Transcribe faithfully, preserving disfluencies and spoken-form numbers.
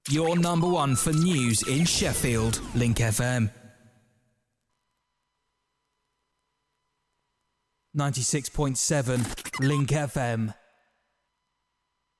Your number one for news in Sheffield, Link F M. ninety-six point seven Link F M.